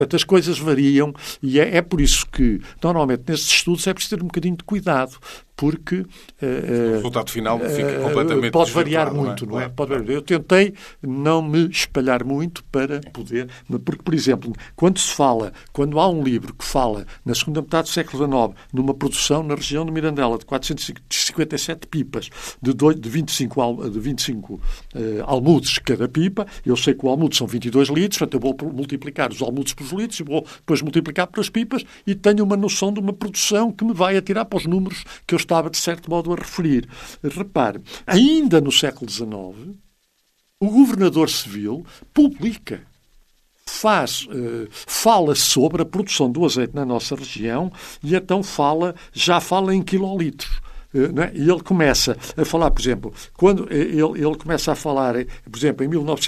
Portanto, as coisas variam e é por isso que, normalmente, nestes estudos é preciso ter um bocadinho de cuidado, porque o resultado final fica completamente pode variar desvirtuado, muito, não é? Claro. Pode variar. Eu tentei não me espalhar muito para poder... Porque, por exemplo, quando há um livro que fala, na segunda metade do século XIX, numa produção na região de Mirandela de 457 pipas, de 25 almudes cada pipa, eu sei que o almude são 22 litros, portanto eu vou multiplicar os almudes pelos litros e vou depois multiplicar pelas pipas e tenho uma noção de uma produção que me vai atirar para os números que eu estava, de certo modo, a referir. Repare, ainda no século XIX, o governador civil publica, fala sobre a produção do azeite na nossa região e então já fala em quilolitros. Não é? E ele começa a falar, por exemplo, quando ele começa a falar, por exemplo, em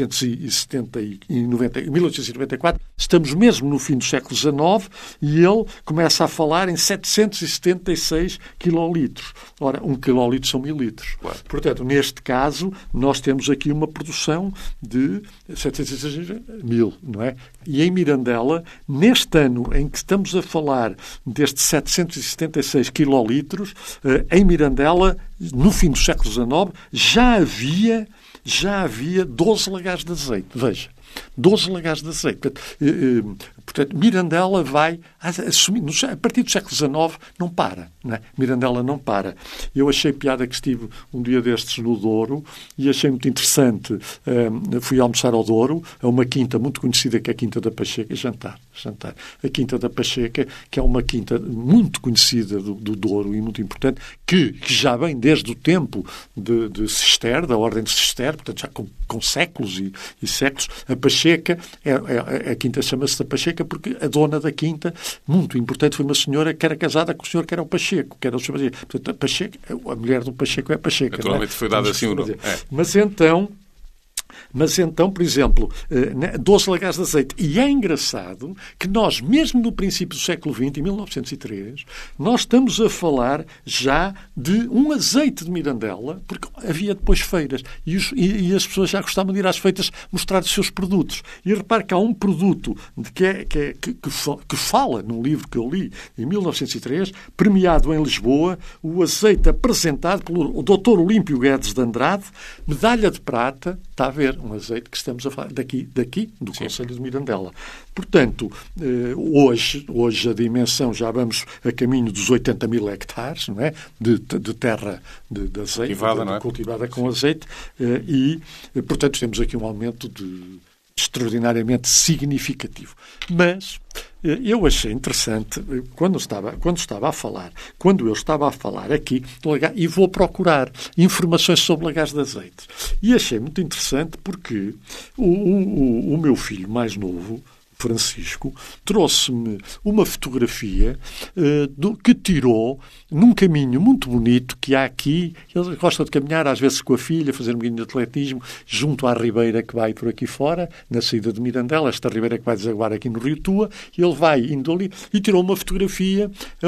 1894, estamos mesmo no fim do século XIX, e ele começa a falar em 776 quilolitros. Ora, 1 quilolitro são 1000 litros. Claro. Portanto, neste caso, nós temos aqui uma produção de 776 mil, não é? E em Mirandela, neste ano em que estamos a falar destes 776 quilolitros, em Mirandela, no fim do século XIX, já havia 12 lagares de azeite. Veja, 12 lagares de azeite. Portanto, Mirandela vai assumir, a partir do século XIX, não para. Não é? Mirandela não para. Eu achei piada que estive um dia destes no Douro e achei muito interessante. Fui almoçar ao Douro, a uma quinta muito conhecida, que é a Quinta da Pacheca, jantar. A Quinta da Pacheca, que é uma quinta muito conhecida do Douro e muito importante, que já vem desde o tempo de Cister, da Ordem de Cister, portanto já com séculos e séculos. A Pacheca, a quinta chama-se da Pacheca porque a dona da quinta, muito importante, foi uma senhora que era casada com o senhor que era o Pacheco, que era o senhor Pacheco. Portanto, a Pacheca, a mulher do Pacheco é a Pacheca. Naturalmente foi dado assim o nome. Mas então, por exemplo, 12 lagares de azeite. E é engraçado que nós, mesmo no princípio do século XX, em 1903, nós estamos a falar já de um azeite de Mirandela, porque havia depois feiras. E as pessoas já gostavam de ir às feiras mostrar os seus produtos. E repare que há um produto que fala num livro que eu li em 1903, premiado em Lisboa, o azeite apresentado pelo Dr. Olímpio Guedes de Andrade, medalha de prata, está a ver, um azeite que estamos a falar daqui do Conselho de Mirandela. Portanto, hoje a dimensão, já vamos a caminho dos 80 mil hectares, não é? De terra de azeite, cultivada com azeite, e, portanto, temos aqui um aumento extraordinariamente significativo. Mas eu achei interessante, quando eu estava a falar aqui, e vou procurar informações sobre lagares de azeite. E achei muito interessante porque o meu filho mais novo, Francisco, trouxe-me uma fotografia que tirou num caminho muito bonito que há aqui. Ele gosta de caminhar, às vezes com a filha, fazer um bocadinho de atletismo, junto à ribeira que vai por aqui fora, na saída de Mirandela, esta ribeira que vai desaguar aqui no Rio Tua. Ele vai indo ali e tirou uma fotografia a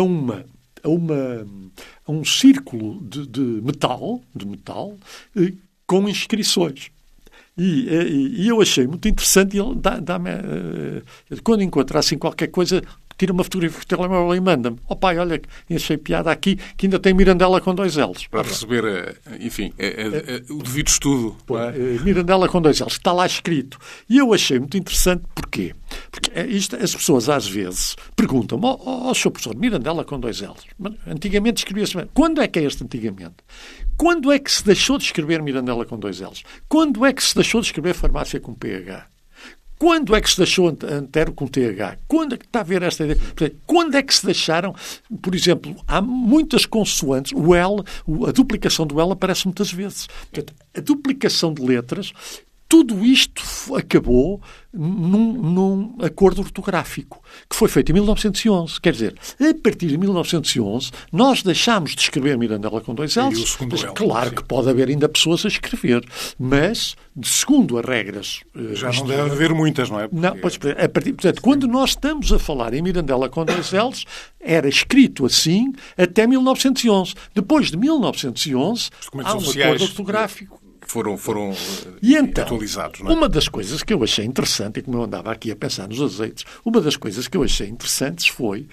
um círculo de metal com inscrições. E eu achei muito interessante. Ele quando encontra assim qualquer coisa, tira uma fotografia do telemóvel e manda-me. Oh pai, olha, achei piada aqui, que ainda tem Mirandela com 2 L's. Para receber, enfim, o devido estudo. Mirandela com 2 L's. Está lá escrito. E eu achei muito interessante. Porquê? Porque as pessoas às vezes perguntam-me, Sr. professor, Mirandela com 2 L's. Antigamente escrevia-se... Quando é que é este antigamente? Quando é que se deixou de escrever Mirandela com 2 L's? Quando é que se deixou de escrever farmácia com PH? Quando é que se deixou Antero com TH? Quando é que está a ver esta ideia? Quando é que se deixaram, por exemplo, há muitas consoantes, o L, a duplicação do L aparece muitas vezes. Portanto, a duplicação de letras, tudo isto acabou num acordo ortográfico que foi feito em 1911. Quer dizer, a partir de 1911, nós deixámos de escrever Mirandela com 2 L's. Claro que pode haver ainda pessoas a escrever, mas, segundo as regras... Já não deve haver muitas, não é? Porque... Não, portanto, quando nós estamos a falar em Mirandela com 2 L's, era escrito assim até 1911. Depois de 1911, há um acordo ortográfico foram E então, atualizados. Não é? uma das coisas que eu achei interessante, e como eu andava aqui a pensar nos azeites, uma das coisas que eu achei interessantes foi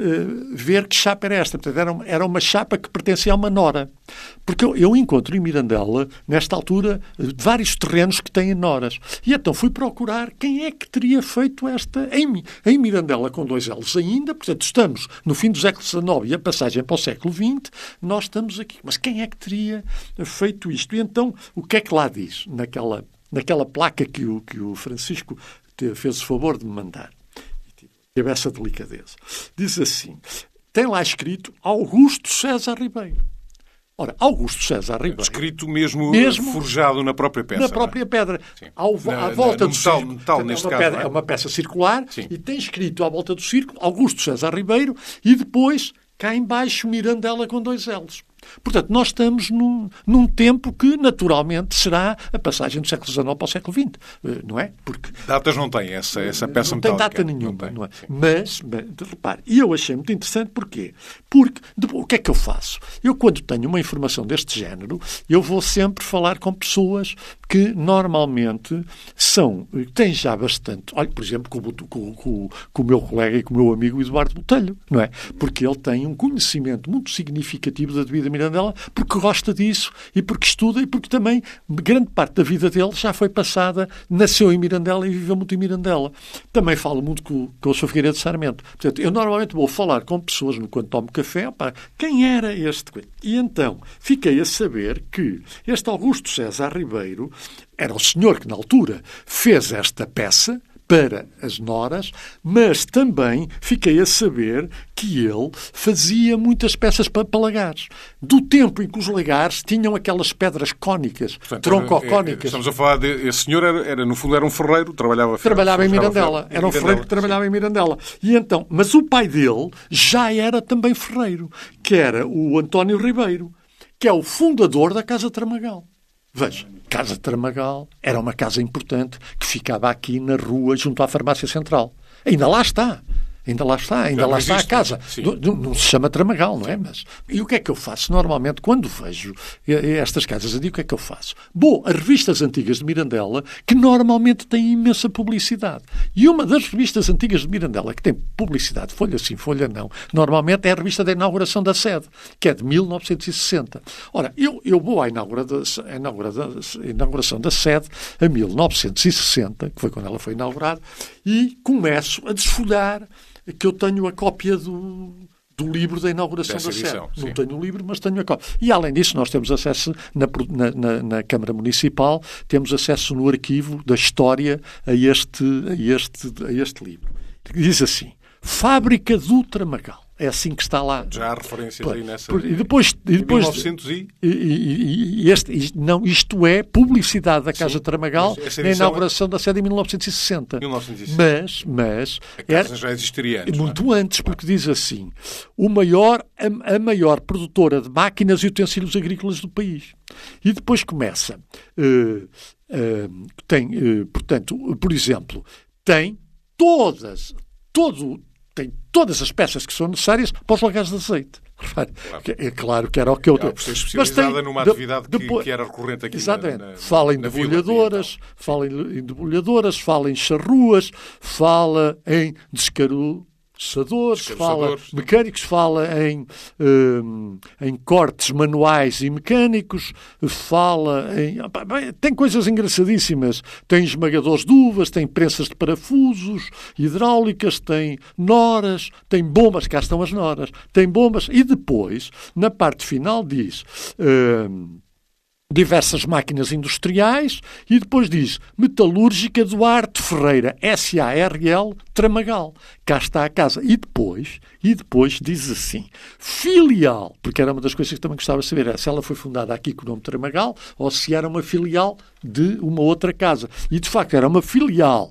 ver que chapa era esta. Portanto, era uma chapa que pertencia a uma nora. Porque eu encontro em Mirandela, nesta altura, vários terrenos que têm noras. E então fui procurar quem é que teria feito esta em Mirandela, com 2 L's ainda. Portanto, estamos no fim do século XIX e a passagem para o século XX, nós estamos aqui. Mas quem é que teria feito isto? E então, o que é que lá diz, naquela placa que o Francisco fez o favor de me mandar? Teve essa delicadeza. Diz assim, tem lá escrito Augusto César Ribeiro. Ora, Augusto César Ribeiro... Escrito mesmo forjado na própria peça. Na própria pedra. À volta do círculo. É uma peça circular. Sim. E tem escrito à volta do círculo Augusto César Ribeiro e depois, cá em baixo, Mirandela com 2 L's. Portanto, nós estamos num tempo que, naturalmente, será a passagem do século XIX para o século XX, não é? Porque datas não tem essa peça metálica. Não tem data nenhuma, não é? Mas, repare, e eu achei muito interessante, porquê? Porque, o que é que eu faço? Eu, quando tenho uma informação deste género, eu vou sempre falar com pessoas que, normalmente, têm já bastante... Olha, por exemplo, com o meu colega e com o meu amigo Eduardo Botelho, não é? Porque ele tem um conhecimento muito significativo da vida Mirandela, porque gosta disso e porque estuda e porque também grande parte da vida dele já foi passada, nasceu em Mirandela e viveu muito em Mirandela. Também falo muito com o Sr. Figueiredo Sarmento. Portanto, eu normalmente vou falar com pessoas quando tomo café, quem era este? E então, fiquei a saber que este Augusto César Ribeiro era o senhor que na altura fez esta peça para as noras, mas também fiquei a saber que ele fazia muitas peças para lagares. Do tempo em que os lagares tinham aquelas pedras cónicas, troncocónicas. Estamos a falar esse senhor, no fundo, era um ferreiro, trabalhava em Mirandela. Era um ferreiro que trabalhava em Mirandela. E então, mas o pai dele já era também ferreiro, que era o António Ribeiro, que é o fundador da Casa Tramagal. Veja, Casa Tramagal era uma casa importante que ficava aqui na rua junto à Farmácia Central. Ainda lá está a casa. Não se chama Tramagal, não é? E o que é que eu faço? Normalmente, quando vejo estas casas, eu digo o que é que eu faço? Bom, as revistas antigas de Mirandela, que normalmente têm imensa publicidade. E uma das revistas antigas de Mirandela, que tem publicidade, folha sim, folha não, normalmente é a revista da inauguração da sede, que é de 1960. Ora, eu vou à inauguração da sede, a 1960, que foi quando ela foi inaugurada, e começo a desfolhar que eu tenho a cópia do livro da inauguração da sede. Não tenho o livro, mas tenho a cópia. E, além disso, nós temos acesso na Câmara Municipal, temos acesso no arquivo da história a este livro. Diz assim, Fábrica do Tramagal. É assim que está lá. Já há referências aí nessa... E depois 1900 isto é publicidade da Casa Tramagal na inauguração da sede em 1960. Mas a casa já existiria antes. Muito antes, porque diz assim, a maior produtora de máquinas e utensílios agrícolas do país. E depois começa... portanto, por exemplo, tem todas as peças que são necessárias para os lagares de azeite. É claro que era o que eu... Por ser especializada numa atividade que era recorrente aqui. Exatamente. Fala em debulhadoras, fala em charruas, fala em descaroçadores, fala mecânicos, fala em cortes manuais e mecânicos, fala em... Tem coisas engraçadíssimas. Tem esmagadores de uvas, tem prensas de parafusos hidráulicas, tem noras, tem bombas, cá estão as noras, tem bombas, e depois, na parte final, diz... diversas máquinas industriais e depois diz Metalúrgica Duarte Ferreira, SARL, Tramagal. Cá está a casa. E depois diz assim, filial, porque era uma das coisas que também gostava de saber, se ela foi fundada aqui com o nome Tramagal ou se era uma filial de uma outra casa. E, de facto, era uma filial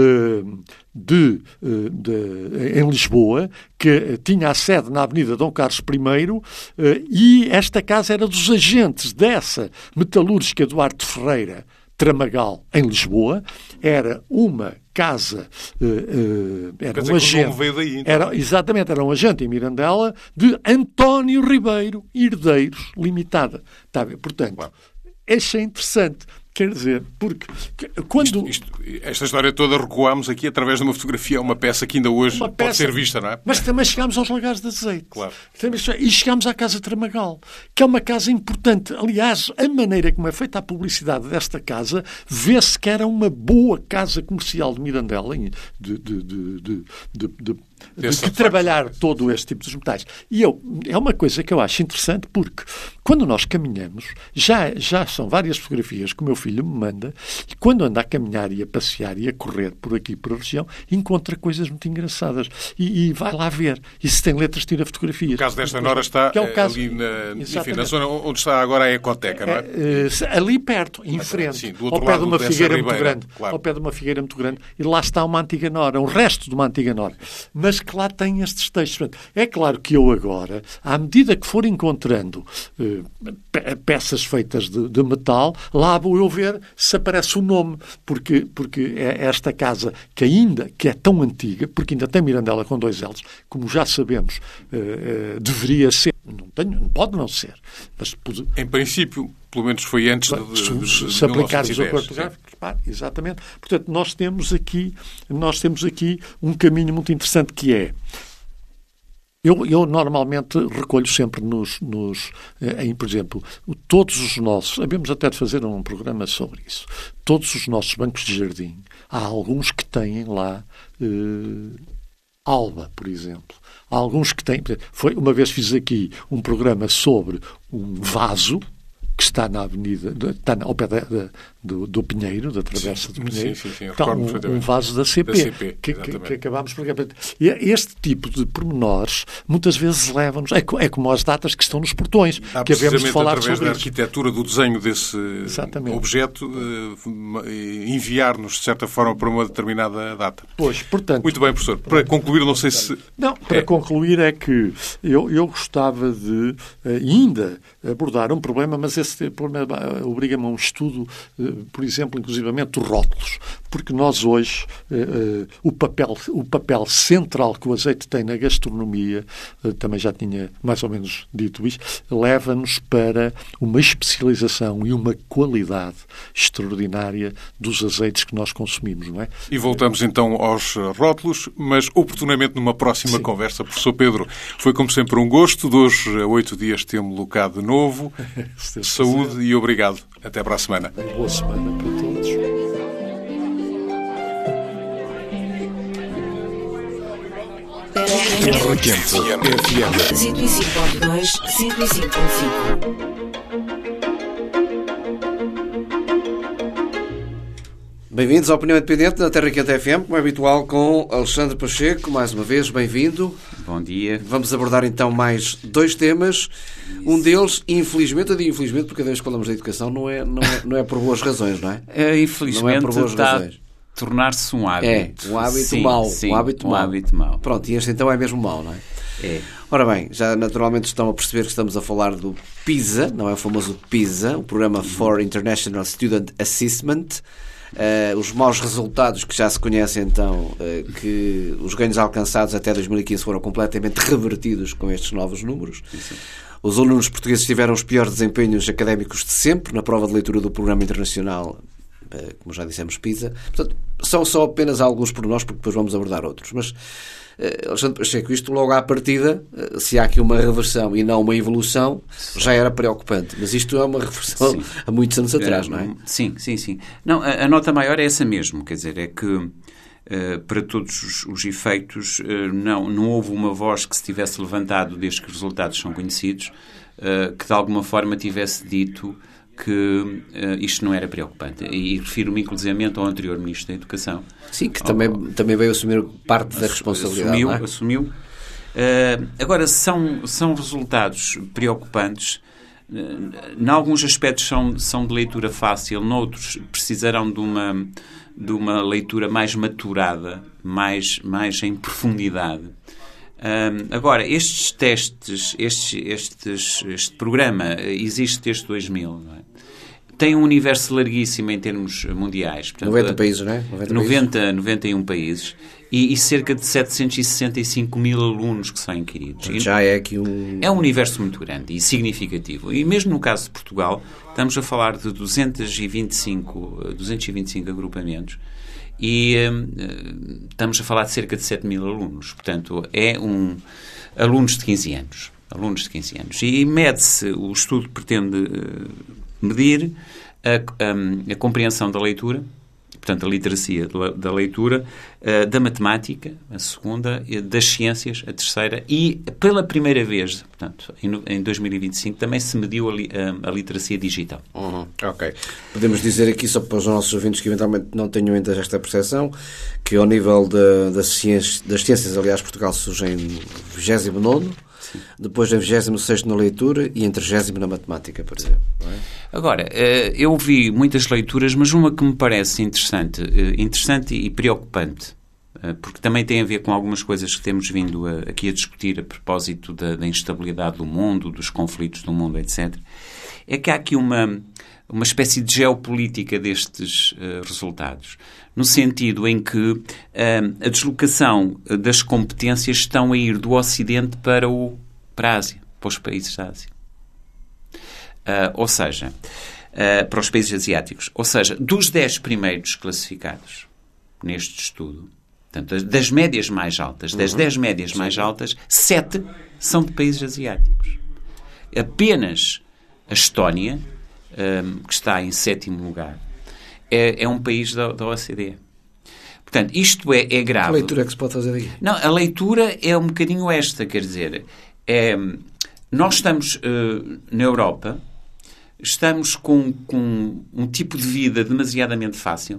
em Lisboa, que tinha a sede na Avenida Dom Carlos I, e esta casa era dos agentes dessa Metalúrgica Duarte Ferreira, Tramagal, em Lisboa. Era uma casa, era um agente, exatamente, era um agente em Mirandela de António Ribeiro Herdeiros Limitada. Está a ver? Portanto, achei interessante. Quer dizer, porque quando... Esta história toda recuámos aqui através de uma fotografia, uma peça que ainda hoje pode ser vista, não é? Mas também chegámos aos Lagares de Azeite. Claro. E chegámos à Casa Tramagal, que é uma casa importante. Aliás, a maneira como é feita a publicidade desta casa, vê-se que era uma boa casa comercial de Mirandela, de trabalhar todo este tipo de metais. E é uma coisa que eu acho interessante, porque quando nós caminhamos, já são várias fotografias que o meu filho me manda, e quando anda a caminhar e a passear e a correr por aqui, por a região, encontra coisas muito engraçadas. E vai lá ver. E se tem letras, tira fotografias. O caso desta Nora está ali na zona onde está agora a Ecoteca, não é? Ali perto, em frente, sim, do outro ao pé de uma dessa figueira ribeira, muito grande. claro. Ao pé de uma figueira muito grande. E lá está uma antiga Nora, um resto de uma antiga Nora. Mas que lá tem estes textos. É claro que eu agora, à medida que for encontrando peças feitas de metal, lá vou eu ver se aparece o nome, porque é esta casa que é tão antiga, porque ainda tem Mirandela com 2 L's, como já sabemos, deveria ser. Não pode não ser. Mas, em princípio, pelo menos foi antes de se aplicarmos o corpo gráfico. Exatamente. Portanto, nós temos aqui um caminho muito interessante que é... Eu normalmente recolho sempre por exemplo, todos os nossos, havemos até de fazer um programa sobre isso, todos os nossos bancos de jardim, há alguns que têm lá alba, por exemplo. Há alguns que têm... Uma vez fiz aqui um programa sobre um vaso que está na avenida, está ao pé do Pinheiro, da Travessa do Pinheiro. Sim, está um vaso da CP que acabámos por... E este tipo de pormenores muitas vezes levam-nos... É como as datas que estão nos portões, que havemos de falar sobre através da arquitetura, do desenho desse objeto, enviar-nos, de certa forma, para uma determinada data. Pois, portanto... Muito bem, professor. Para concluir, não sei se... Não, para concluir é que eu gostava de ainda abordar um problema, mas esse problema obriga-me a um estudo, por exemplo, inclusivamente dos rótulos, porque nós hoje, o papel central que o azeite tem na gastronomia, também já tinha mais ou menos dito isto, leva-nos para uma especialização e uma qualidade extraordinária dos azeites que nós consumimos, não é? E voltamos então aos rótulos, mas oportunamente numa próxima conversa. Professor Pedro, foi como sempre um gosto. De hoje a 8 dias temos locado de novo. Saúde e obrigado. Até para a semana. Boa semana para todos. Terra Quente FM 105.2, 105.5. Bem-vindos à Opinião Independente da Terra Quente FM, como é habitual, com Alexandre Pacheco. Mais uma vez, bem-vindo. Bom dia. Vamos abordar então mais 2 temas. Um deles, infelizmente, eu digo infelizmente porque cada vez que falamos da educação não é por boas razões, não é? Infelizmente, não é por boas está razões. A tornar-se um hábito. Um hábito sim, mau. Sim, um hábito mau. Pronto, e este então é mesmo mau, não é? É. Ora bem, já naturalmente estão a perceber que estamos a falar do PISA, não é o famoso PISA, o Programa for International Student Assessment. Os maus resultados que já se conhecem então, que os ganhos alcançados até 2015 foram completamente revertidos com estes novos números. Sim. Os alunos portugueses tiveram os piores desempenhos académicos de sempre na prova de leitura do Programa Internacional, como já dissemos, PISA. Portanto, são só apenas alguns por nós, porque depois vamos abordar outros. Mas, Alexandre Pacheco, isto logo à partida, se há aqui uma reversão e não uma evolução, já era preocupante. Mas isto é uma reversão há muitos anos atrás, não é? Sim. Não, a nota maior é essa mesmo, quer dizer, é que para todos os efeitos não houve uma voz que se tivesse levantado desde que os resultados são conhecidos, que de alguma forma tivesse dito que isto não era preocupante. E refiro-me inclusivamente ao anterior Ministro da Educação. Sim, que também veio assumir parte da responsabilidade. Assumiu. Agora, são resultados preocupantes. Em alguns aspectos são de leitura fácil, noutros precisarão de uma leitura mais maturada, mais em profundidade. Agora, estes testes, este programa existe desde 2000, não é? Tem um universo larguíssimo em termos mundiais. Portanto, 90 países, não é? 91 países. e cerca de 765 mil alunos que são inquiridos. Já é aqui É um universo muito grande e significativo. E mesmo no caso de Portugal, estamos a falar de 225 agrupamentos e estamos a falar de cerca de 7 mil alunos. Portanto, alunos de 15 anos. E mede-se, o estudo pretende medir a compreensão da leitura, portanto, a literacia da leitura, da matemática, a segunda, das ciências, a terceira, e pela primeira vez, portanto, em 2025, também se mediu a literacia digital. Ok. Podemos dizer aqui, só para os nossos ouvintes que eventualmente não tenham ainda esta percepção, que ao nível das ciências, aliás, Portugal surge em 29º, depois em 26º na leitura e em 30º na matemática, por exemplo. Não é? Agora, eu vi muitas leituras, mas uma que me parece interessante e preocupante, porque também tem a ver com algumas coisas que temos vindo aqui a discutir a propósito da instabilidade do mundo, dos conflitos do mundo, etc., é que há aqui uma espécie de geopolítica destes resultados, no sentido em que a deslocação das competências estão a ir do Ocidente para a Ásia, para os países da Ásia. Ou seja, para os países asiáticos. Ou seja, dos 10 primeiros classificados neste estudo, portanto, das médias mais altas, das 10 médias mais altas, 7 são de países asiáticos. Apenas a Estónia, que está em 7º lugar, é um país da OCDE. Portanto, isto é grave. A leitura é que se pode fazer aqui? Não, a leitura é um bocadinho esta, quer dizer, nós estamos na Europa, estamos com um tipo de vida demasiadamente fácil,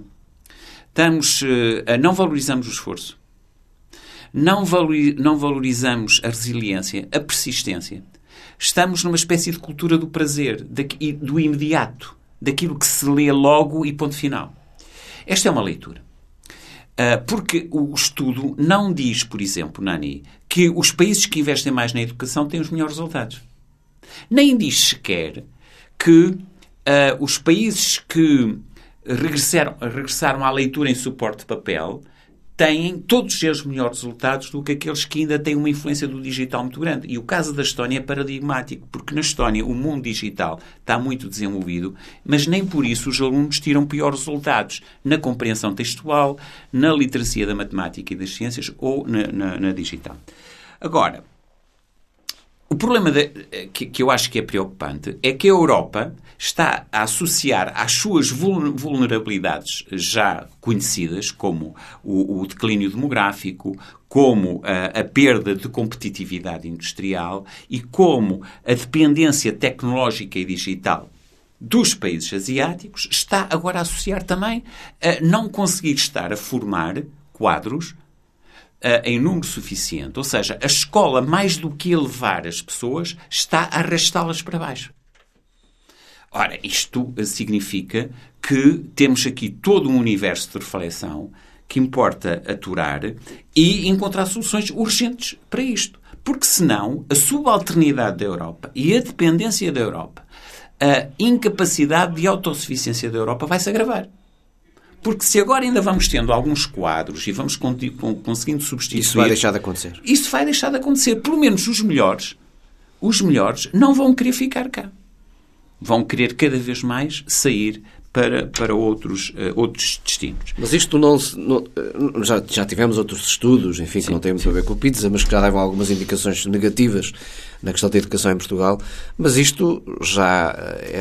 não valorizamos o esforço, não valorizamos a resiliência, a persistência. Estamos numa espécie de cultura do prazer, do imediato, daquilo que se lê logo e ponto final. Esta é uma leitura. Porque o estudo não diz, por exemplo, Nani, que os países que investem mais na educação têm os melhores resultados. Nem diz sequer que os países que regressaram à leitura em suporte de papel têm todos os melhores resultados do que aqueles que ainda têm uma influência do digital muito grande. E o caso da Estónia é paradigmático, porque na Estónia o mundo digital está muito desenvolvido, mas nem por isso os alunos tiram piores resultados na compreensão textual, na literacia da matemática e das ciências ou na digital. Agora, o problema que eu acho que é preocupante é que a Europa está a associar às suas vulnerabilidades já conhecidas, como o declínio demográfico, como a perda de competitividade industrial e como a dependência tecnológica e digital dos países asiáticos, está agora a associar também a não conseguir estar a formar quadros em número suficiente. Ou seja, a escola, mais do que elevar as pessoas, está a arrastá-las para baixo. Ora, isto significa que temos aqui todo um universo de reflexão que importa aturar e encontrar soluções urgentes para isto. Porque, senão, a subalternidade da Europa e a dependência da Europa, a incapacidade de autossuficiência da Europa vai se agravar. Porque se agora ainda vamos tendo alguns quadros e vamos conseguindo substituir... Isso vai deixar de acontecer. Isso vai deixar de acontecer. Pelo menos os melhores não vão querer ficar cá. Vão querer cada vez mais sair para outros destinos. Mas isto já tivemos outros estudos, enfim, que não têm muito a ver com o PISA, mas que já davam algumas indicações negativas na questão da educação em Portugal. Mas isto já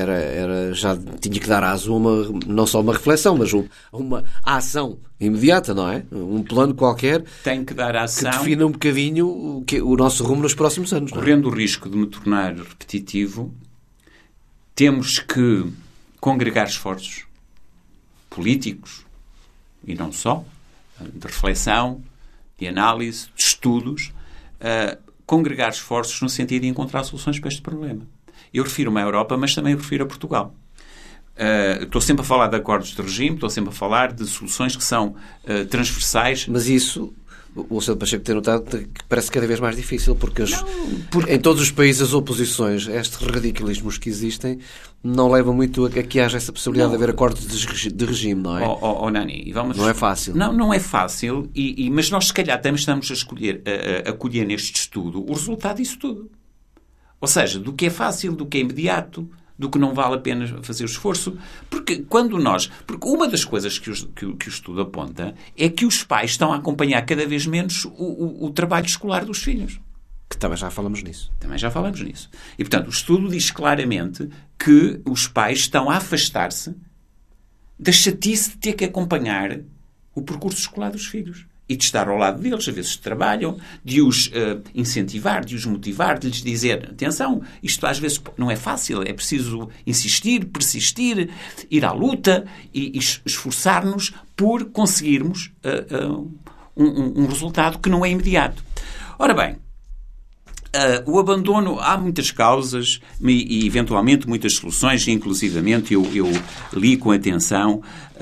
tinha que dar aso a não só uma reflexão, mas uma ação imediata, não é? Um plano qualquer tem que dar ação, que defina um bocadinho o nosso rumo nos próximos anos. Correndo o risco de me tornar repetitivo, temos que congregar esforços políticos e não só, de reflexão, de análise, de estudos, congregar esforços no sentido de encontrar soluções para este problema. Eu refiro-me à Europa, mas também refiro a Portugal. Estou sempre a falar de acordos de regime, estou sempre a falar de soluções que são transversais. Mas isso o Luciano Pacheco tem notado que parece cada vez mais difícil, porque em todos os países as oposições, estes radicalismos que existem, não levam muito a que haja essa possibilidade de haver acordos de regime, não é? Nani, não é fácil. Não é fácil, mas nós se calhar também estamos a colher neste estudo o resultado disso tudo. Ou seja, do que é fácil, do que é imediato, do que não vale a pena fazer o esforço. Porque uma das coisas que o estudo aponta é que os pais estão a acompanhar cada vez menos o trabalho escolar dos filhos. Que também já falamos nisso. E, portanto, o estudo diz claramente que os pais estão a afastar-se da chatice de ter que acompanhar o percurso escolar dos filhos. E de estar ao lado deles, a vezes trabalham, de os incentivar, de os motivar, de lhes dizer, atenção, isto às vezes não é fácil, é preciso insistir, persistir, ir à luta e esforçar-nos por conseguirmos um resultado que não é imediato. Ora bem, o abandono, há muitas causas e eventualmente muitas soluções, inclusivamente eu li com atenção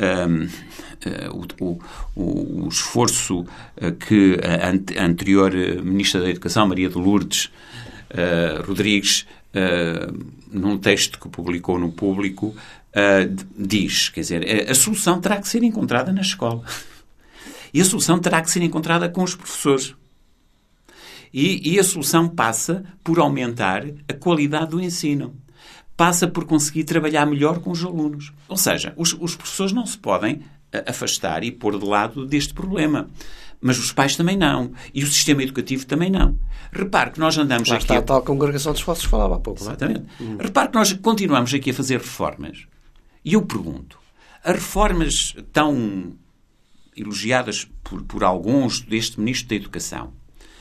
o esforço que a anterior Ministra da Educação, Maria de Lourdes Rodrigues, num texto que publicou no Público, diz, quer dizer, a solução terá que ser encontrada na escola. E a solução terá que ser encontrada com os professores. E a solução passa por aumentar a qualidade do ensino. Passa por conseguir trabalhar melhor com os alunos. Ou seja, os professores não se podem afastar e pôr de lado deste problema. Mas os pais também não. E o sistema educativo também não. Repare que nós andamos lá aqui... está a tal congregação de esforços que falava há pouco, Exatamente. Não é? Repare que nós continuamos aqui a fazer reformas. E eu pergunto, as reformas tão elogiadas por alguns deste Ministro da Educação,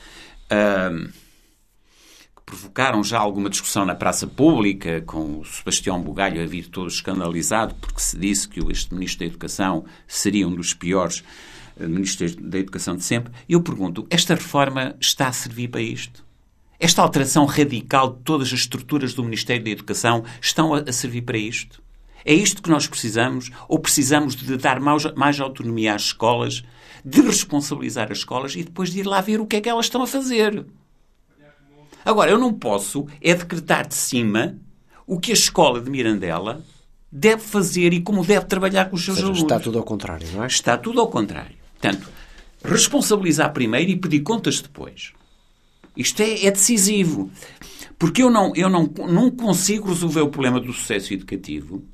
que provocaram já alguma discussão na praça pública, com o Sebastião Bugalho a vir todo escandalizado porque se disse que este Ministro da Educação seria um dos piores Ministros da Educação de sempre. E eu pergunto, esta reforma está a servir para isto? Esta alteração radical de todas as estruturas do Ministério da Educação estão a servir para isto? É isto que nós precisamos? Ou precisamos de dar mais autonomia às escolas, de responsabilizar as escolas e depois de ir lá ver o que é que elas estão a fazer? Agora, eu não posso decretar de cima o que a escola de Mirandela deve fazer e como deve trabalhar com os seus alunos. Está tudo ao contrário, não é? Está tudo ao contrário. Portanto, responsabilizar primeiro e pedir contas depois. Isto é decisivo. Porque eu não consigo resolver o problema do sucesso educativo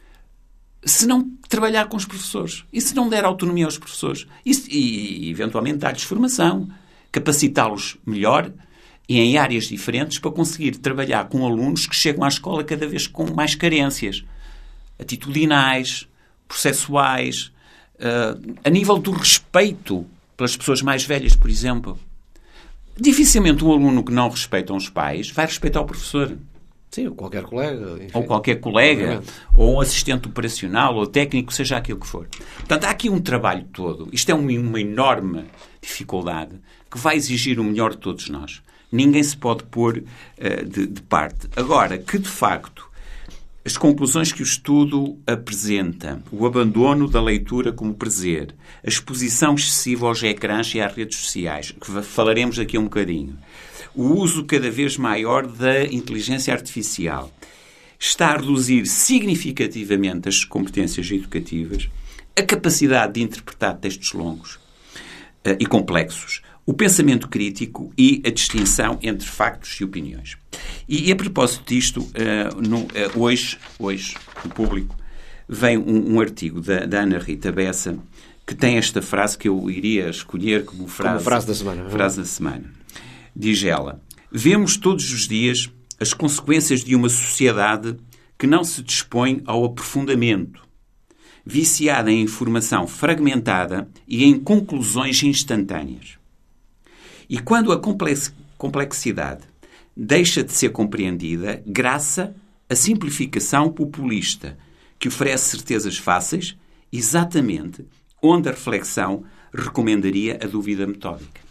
se não trabalhar com os professores. E se não der autonomia aos professores. E eventualmente, dar-lhes formação. Capacitá-los melhor e em áreas diferentes para conseguir trabalhar com alunos que chegam à escola cada vez com mais carências. Atitudinais, processuais, a nível do respeito pelas pessoas mais velhas, por exemplo. Dificilmente um aluno que não respeita os pais vai respeitar o professor. Sim, ou qualquer colega. Enfim. Ou qualquer colega, ou um assistente operacional, ou técnico, seja aquilo que for. Portanto, há aqui um trabalho todo. Isto é uma enorme dificuldade que vai exigir o melhor de todos nós. Ninguém se pode pôr de parte. Agora, que de facto as conclusões que o estudo apresenta, o abandono da leitura como prazer, a exposição excessiva aos ecrãs e às redes sociais, que falaremos daqui a um bocadinho, o uso cada vez maior da inteligência artificial, está a reduzir significativamente as competências educativas, a capacidade de interpretar textos longos e complexos, o pensamento crítico e a distinção entre factos e opiniões. E a propósito disto, hoje, no Público, vem um artigo da Ana Rita Bessa que tem esta frase que eu iria escolher como frase da semana. Diz ela: vemos todos os dias as consequências de uma sociedade que não se dispõe ao aprofundamento, viciada em informação fragmentada e em conclusões instantâneas. E quando a complexidade deixa de ser compreendida, graças à simplificação populista, que oferece certezas fáceis, exatamente onde a reflexão recomendaria a dúvida metódica.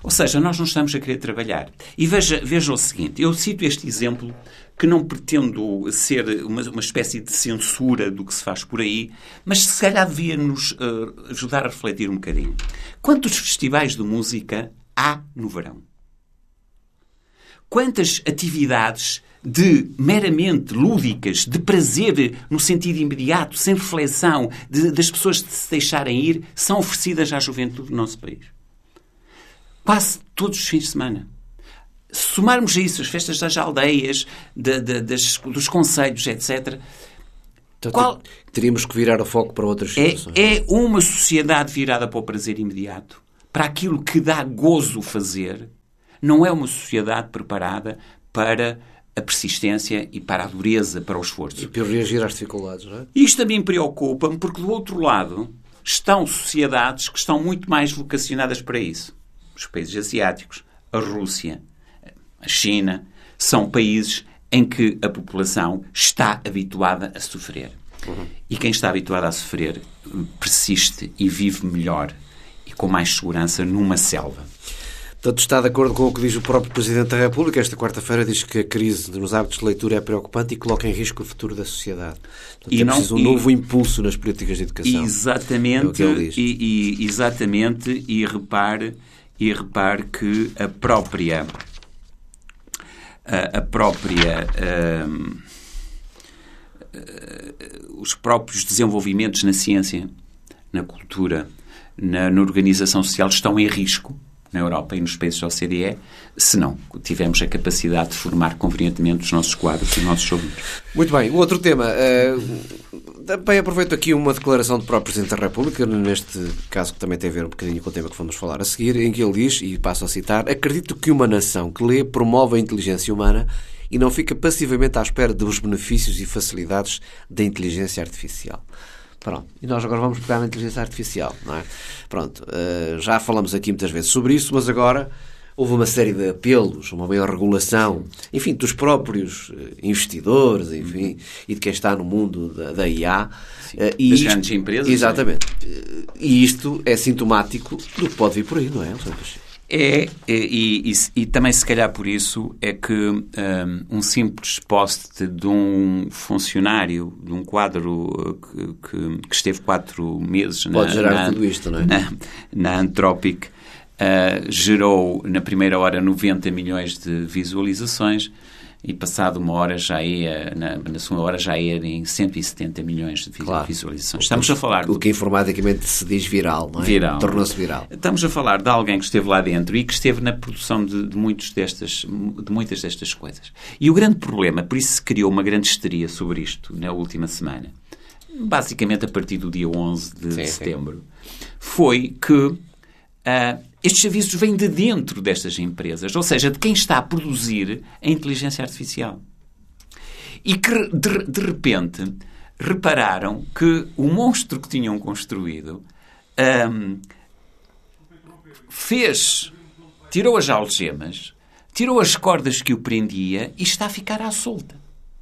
Ou seja, nós não estamos a querer trabalhar. E veja o seguinte, eu cito este exemplo que não pretendo ser uma espécie de censura do que se faz por aí, mas se calhar devia nos ajudar a refletir um bocadinho. Quantos festivais de música há no verão? Quantas atividades meramente lúdicas, de prazer no sentido imediato, sem reflexão, das pessoas de se deixarem ir, são oferecidas à juventude do nosso país? Quase todos os fins de semana. Se somarmos a isso as festas das aldeias, dos concelhos, etc., então, teríamos que virar o foco para outras situações. É uma sociedade virada para o prazer imediato, para aquilo que dá gozo fazer. Não é uma sociedade preparada para a persistência e para a dureza, para o esforço. E para reagir às dificuldades, não é? Isto também preocupa-me porque, do outro lado, estão sociedades que estão muito mais vocacionadas para isso. Os países asiáticos, a Rússia, a China, são países em que a população está habituada a sofrer. E quem está habituado a sofrer persiste e vive melhor e com mais segurança numa selva. Portanto, está de acordo com o que diz o próprio Presidente da República. Esta quarta-feira diz que a crise nos hábitos de leitura é preocupante e coloca em risco o futuro da sociedade. Portanto, é preciso um novo impulso nas políticas de educação. Exatamente. É o que ele diz. Exatamente. E repare que os próprios desenvolvimentos na ciência, na cultura, na organização social estão em risco na Europa e nos países da OCDE, se não tivermos a capacidade de formar convenientemente os nossos quadros e os nossos alunos. Muito bem. O outro tema. Também aproveito aqui uma declaração do próprio Presidente da República, neste caso que também tem a ver um bocadinho com o tema que vamos falar a seguir, em que ele diz, e passo a citar: acredito que uma nação que lê promove a inteligência humana e não fica passivamente à espera dos benefícios e facilidades da inteligência artificial. Pronto. E nós agora vamos pegar na inteligência artificial, não é? Pronto. Já falamos aqui muitas vezes sobre isso, mas agora houve uma série de apelos, uma maior regulação, enfim, dos próprios investidores, enfim, e de quem está no mundo da IA. Das grandes empresas. Exatamente. E isto é sintomático do que pode vir por aí, não é? E também, se calhar, por isso é que um simples post de um funcionário, de um quadro que esteve 4 meses pode gerar tudo isto, não é? na Anthropic, gerou, na primeira hora, 90 milhões de visualizações e, passado uma hora, já ia, na segunda hora, já ia em 170 milhões de visualizações. Estamos a falar... O que informaticamente se diz viral, não é? Viral. Tornou-se viral. Estamos a falar de alguém que esteve lá dentro e que esteve na produção de muitas destas coisas. E o grande problema, por isso se criou uma grande histeria sobre isto na última semana, basicamente a partir do dia 11 de setembro, foi que estes avisos vêm de dentro destas empresas, ou seja, de quem está a produzir a inteligência artificial. E que, de repente, repararam que o monstro que tinham construído tirou as algemas, tirou as cordas que o prendia e está a ficar à solta.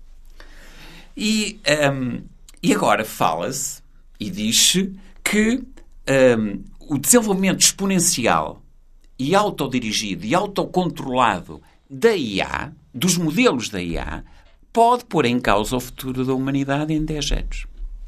E agora fala-se e diz-se que o desenvolvimento exponencial e autodirigido e autocontrolado da IA, dos modelos da IA, pode pôr em causa o futuro da humanidade em 10 anos.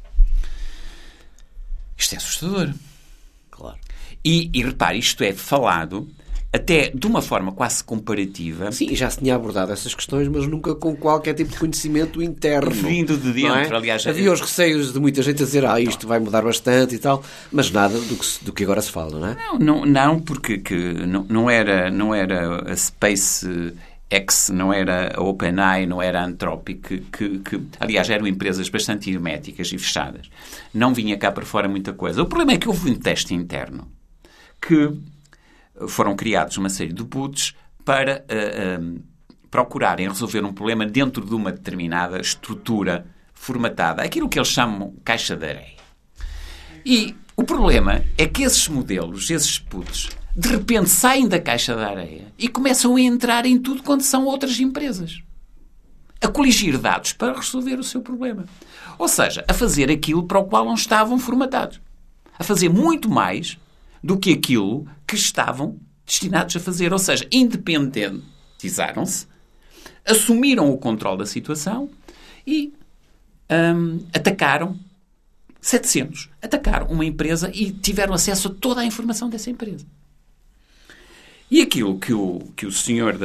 Isto é assustador. Claro. E repare, isto é falado até de uma forma quase comparativa. Sim, já se tinha abordado essas questões, mas nunca com qualquer tipo de conhecimento interno. Vindo de dentro, aliás. Havia os receios de muita gente a dizer isto vai mudar bastante e tal, mas nada do que agora se fala, não é? Não, porque não era a SpaceX, não era a OpenAI, não era a Anthropic, que aliás eram empresas bastante herméticas e fechadas. Não vinha cá para fora muita coisa. O problema é que houve um teste interno que foram criados uma série de bots para procurarem resolver um problema dentro de uma determinada estrutura formatada, aquilo que eles chamam caixa de areia. E o problema é que esses modelos, esses bots, de repente saem da caixa de areia e começam a entrar em tudo quando são outras empresas, a coligir dados para resolver o seu problema. Ou seja, a fazer aquilo para o qual não estavam formatados. A fazer muito mais do que aquilo que estavam destinados a fazer. Ou seja, independentizaram-se, assumiram o controle da situação e atacaram 700. Atacaram uma empresa e tiveram acesso a toda a informação dessa empresa. E aquilo que o senhor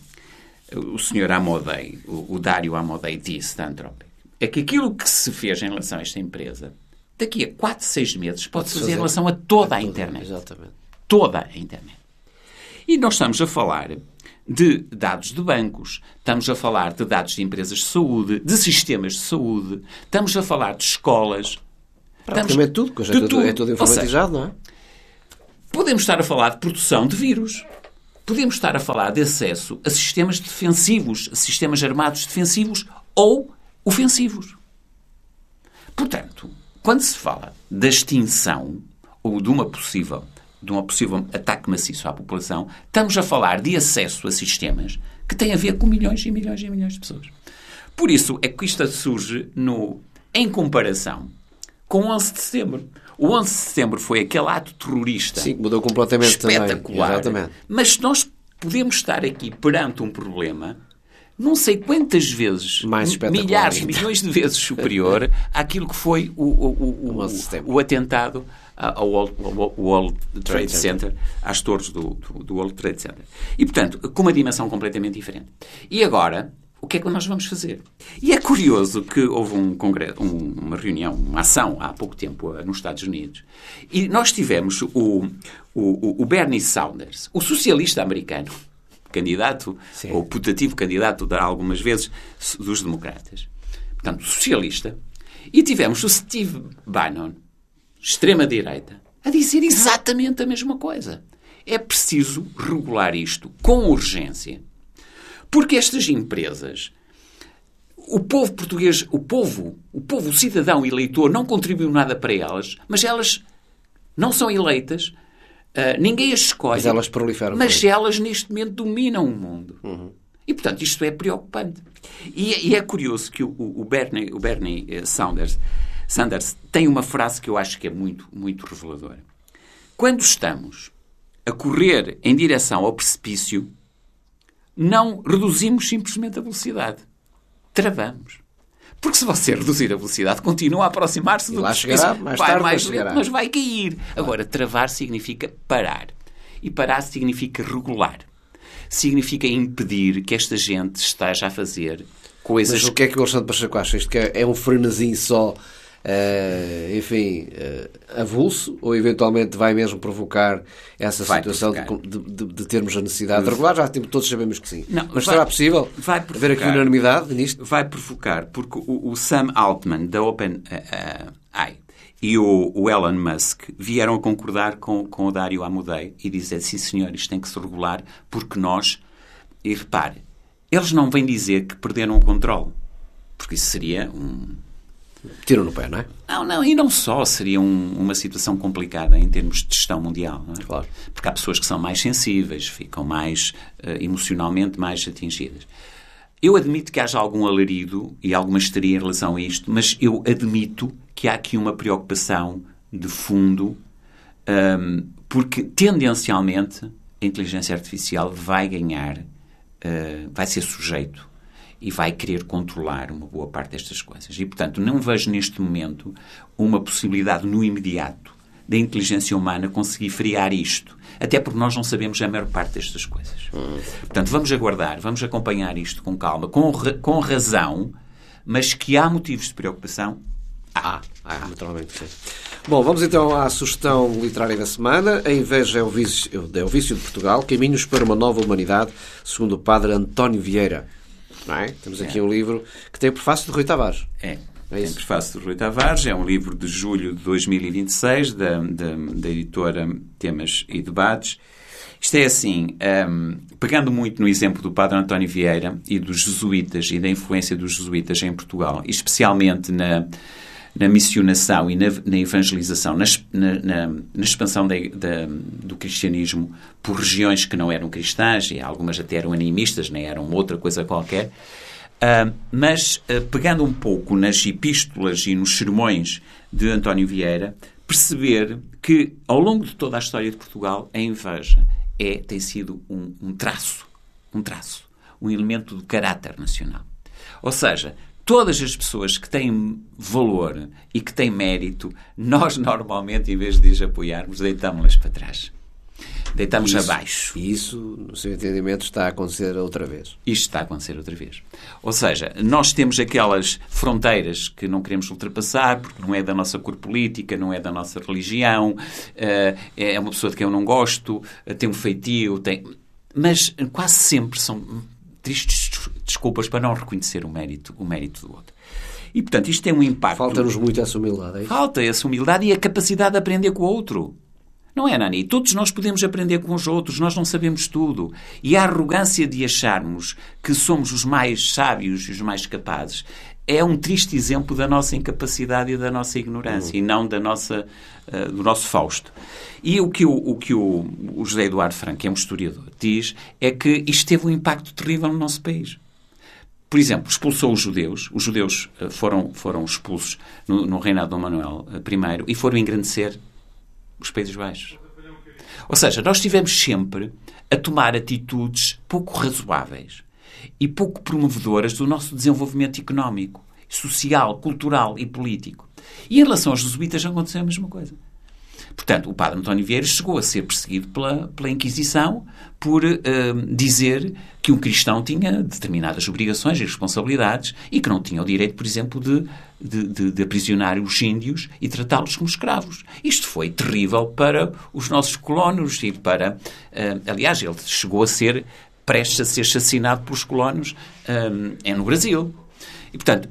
Amodei, o Dário Amodei disse da Anthropic, é que aquilo que se fez em relação a esta empresa, daqui a 4, 6 meses, pode-se fazer em relação a toda a internet. Exatamente. Toda a internet. E nós estamos a falar de dados de bancos, estamos a falar de dados de empresas de saúde, de sistemas de saúde, estamos a falar de escolas. Praticamente tudo, porque é tudo informatizado, não é? Podemos estar a falar de produção de vírus. Podemos estar a falar de acesso a sistemas defensivos, a sistemas armados defensivos ou ofensivos. Portanto, quando se fala da extinção ou de uma possível ataque maciço à população, estamos a falar de acesso a sistemas que têm a ver com milhões e milhões e milhões de pessoas. Por isso é que isto surge em comparação com o 11 de setembro. O 11 de setembro foi aquele ato terrorista. Sim, mudou completamente espetacular. Também. Exatamente. Mas nós podemos estar aqui perante um problema não sei quantas vezes, milhares, milhões de vezes superior àquilo que foi o atentado ao World Trade Center, às torres do World Trade Center. E, portanto, com uma dimensão completamente diferente. E agora, o que é que nós vamos fazer? E é curioso que houve uma reunião, uma ação, há pouco tempo, nos Estados Unidos, e nós tivemos o Bernie Sanders, o socialista americano, candidato, sim, ou putativo candidato, algumas vezes, dos democratas. Portanto, socialista. E tivemos o Steve Bannon, extrema-direita, a dizer exatamente a mesma coisa. É preciso regular isto com urgência. Porque estas empresas, o povo português, o cidadão eleitor, não contribuiu nada para elas, mas elas não são eleitas, ninguém as escolhe. Mas elas proliferam. Mas elas, neste momento, dominam o mundo. Uhum. E, portanto, isto é preocupante. E é curioso que o Bernie Sanders tem uma frase que eu acho que é muito, muito reveladora. Quando estamos a correr em direção ao precipício, não reduzimos simplesmente a velocidade. Travamos. Porque se você reduzir a velocidade, continua a aproximar-se do precipício. Mas vai cair. Agora, travar significa parar. E parar significa regular. Significa impedir que esta gente esteja a fazer coisas... Mas o que é que o Alexandre Pacheco acha? Isto que é um frenesim só, avulso, ou eventualmente vai mesmo provocar essa situação de termos a necessidade de regular? Já todos sabemos que sim. Não, mas será possível haver aqui unanimidade nisto? Vai provocar, porque o Sam Altman, da OpenAI, e o Elon Musk vieram a concordar com o Dário Amodei e dizer, sim senhor, isto tem que se regular porque nós... E repare, eles não vêm dizer que perderam o controle, porque isso seria tiro no pé, não é? Não, e não só. Seria uma situação complicada em termos de gestão mundial, não é? Claro. Porque há pessoas que são mais sensíveis, ficam mais emocionalmente mais atingidas. Eu admito que haja algum alarido e alguma histeria em relação a isto, mas eu admito que há aqui uma preocupação de fundo, porque tendencialmente a inteligência artificial vai ganhar, vai ser sujeito e vai querer controlar uma boa parte destas coisas. E, portanto, não vejo neste momento uma possibilidade no imediato da inteligência humana conseguir frear isto. Até porque nós não sabemos a maior parte destas coisas. Portanto, vamos aguardar, vamos acompanhar isto com calma, com razão, mas que há motivos de preocupação. Naturalmente, sim. Bom, vamos então à sugestão literária da semana. A inveja é o vício de Portugal. Caminhos para uma nova humanidade, segundo o padre António Vieira. Não é? Temos aqui um livro que tem o prefácio de Rui Tavares. Tem prefácio de Rui Tavares. É um livro de julho de 2026, da editora Temas e Debates. Isto é assim, pegando muito no exemplo do padre António Vieira e dos jesuítas e da influência dos jesuítas em Portugal, e especialmente na missionação e na evangelização, na expansão do cristianismo por regiões que não eram cristãs, e algumas até eram animistas, nem eram outra coisa qualquer, mas pegando um pouco nas epístolas e nos sermões de António Vieira, perceber que, ao longo de toda a história de Portugal, a inveja tem sido um traço, um elemento do caráter nacional. Ou seja, todas as pessoas que têm valor e que têm mérito, nós normalmente, em vez de as apoiarmos, deitámos-las para trás. Deitamos abaixo. E isso, no seu entendimento, está a acontecer outra vez. Isto está a acontecer outra vez. Ou seja, nós temos aquelas fronteiras que não queremos ultrapassar, porque não é da nossa cor política, não é da nossa religião, é uma pessoa de quem eu não gosto, tem um feitio, mas quase sempre são tristes desculpas para não reconhecer o mérito do outro. E, portanto, isto tem um impacto... Falta-nos muito essa humildade, é isso? Falta essa humildade e a capacidade de aprender com o outro. Não é, Nani? Todos nós podemos aprender com os outros, nós não sabemos tudo. E a arrogância de acharmos que somos os mais sábios e os mais capazes é um triste exemplo da nossa incapacidade e da nossa ignorância, e não do nosso Fausto. E o que o José Eduardo Franco, que é um historiador, diz é que isto teve um impacto terrível no nosso país. Por exemplo, expulsou os judeus. Os judeus foram expulsos no reinado de Dom Manuel I e foram engrandecer os Países Baixos. Ou seja, nós estivemos sempre a tomar atitudes pouco razoáveis e pouco promovedoras do nosso desenvolvimento económico, social, cultural e político. E em relação aos jesuítas aconteceu a mesma coisa. Portanto, o padre António Vieira chegou a ser perseguido pela Inquisição por dizer que um cristão tinha determinadas obrigações e responsabilidades e que não tinha o direito, por exemplo, de aprisionar os índios e tratá-los como escravos. Isto foi terrível para os nossos colonos e para... aliás, ele chegou a ser prestes a ser assassinado pelos colonos no Brasil. E, portanto,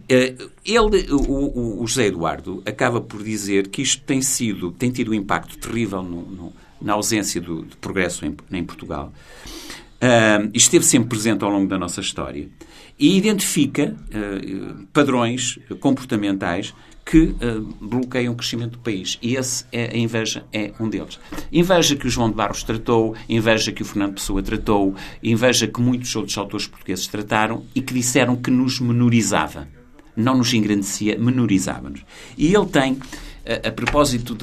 o José Eduardo acaba por dizer que isto tem tido um impacto terrível na ausência de progresso em Portugal. Esteve sempre presente ao longo da nossa história e identifica padrões comportamentais que bloqueiam o crescimento do país. E a inveja é um deles. Inveja que o João de Barros tratou, inveja que o Fernando Pessoa tratou, inveja que muitos outros autores portugueses trataram e que disseram que nos menorizava. Não nos engrandecia, menorizava-nos. E ele tem, a propósito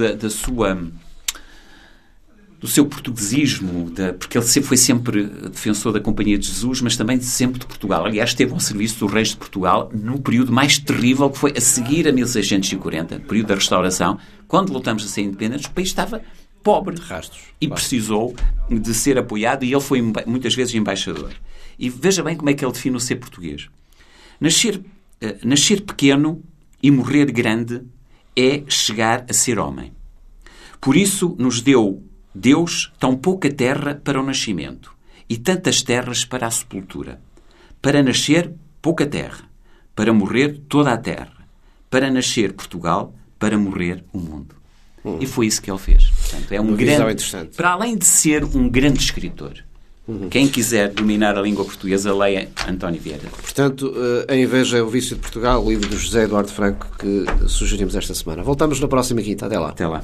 do seu portuguesismo, porque ele foi sempre defensor da Companhia de Jesus, mas também sempre de Portugal. Aliás, esteve ao serviço dos reis de Portugal no período mais terrível, que foi a seguir a 1640, período da Restauração, quando voltamos a ser independentes, o país estava pobre e precisou de ser apoiado, e ele foi muitas vezes embaixador. E veja bem como é que ele define o ser português. Nascer pequeno e morrer grande é chegar a ser homem. Por isso nos deu Deus tão pouca terra para o nascimento e tantas terras para a sepultura. Para nascer, pouca terra. Para morrer, toda a terra. Para nascer, Portugal. Para morrer, o mundo. E foi isso que ele fez. Portanto, é um grande... Para além de ser um grande escritor, quem quiser dominar a língua portuguesa, leia António Vieira. Portanto, a inveja é o vício de Portugal, o livro do José Eduardo Franco, que sugerimos esta semana. Voltamos na próxima quinta. Até lá. Até lá.